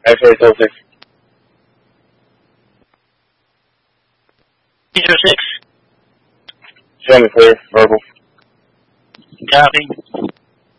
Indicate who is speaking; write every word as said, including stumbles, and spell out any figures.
Speaker 1: X-ray oh six.
Speaker 2: Zero six.
Speaker 1: Show me clear. Verbal.
Speaker 2: Copy.